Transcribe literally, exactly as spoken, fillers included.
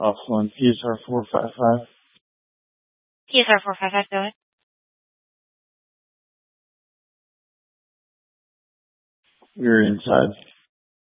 Offline, P S R four five five. P S R four five five, go ahead. We were inside.